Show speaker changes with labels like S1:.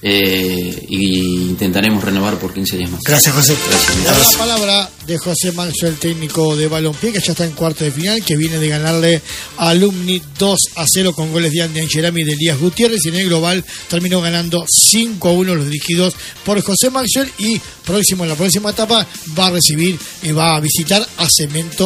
S1: y intentaremos renovar por 15 días más.
S2: Gracias, José.
S3: Gracias. La palabra de José Maxwell, técnico de Balompié, que ya está en cuarto de final, que viene de ganarle a Alumni 2-0 con goles de Andy Angelami y de Elías Gutiérrez, y en el global terminó ganando 5-1 los dirigidos por José Maxwell, y en la próxima etapa va a recibir y va a visitar a Cemento